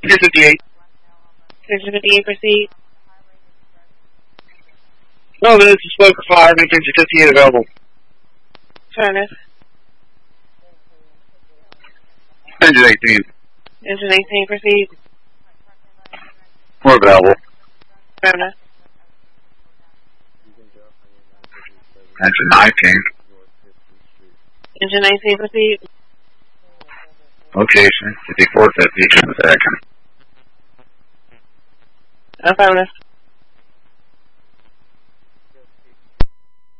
658. 658, proceed. No, this is spoke for fire. Make 58 available. Turner. Engine 18. Engine 18, proceed. More available. Turner. Engine 19. Engine 19, proceed. Location 5450. Second. Affirmative.